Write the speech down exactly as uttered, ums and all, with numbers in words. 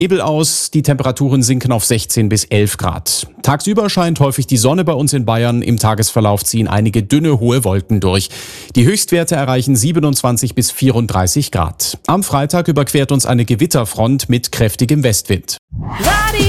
Nebel aus, die Temperaturen sinken auf sechzehn bis elf Grad. Tagsüber scheint häufig die Sonne bei uns in Bayern, im Tagesverlauf ziehen einige dünne, hohe Wolken durch. Die Höchstwerte erreichen siebenundzwanzig bis vierunddreißig Grad. Am Freitag überquert uns eine Gewitterfront mit kräftigem Westwind.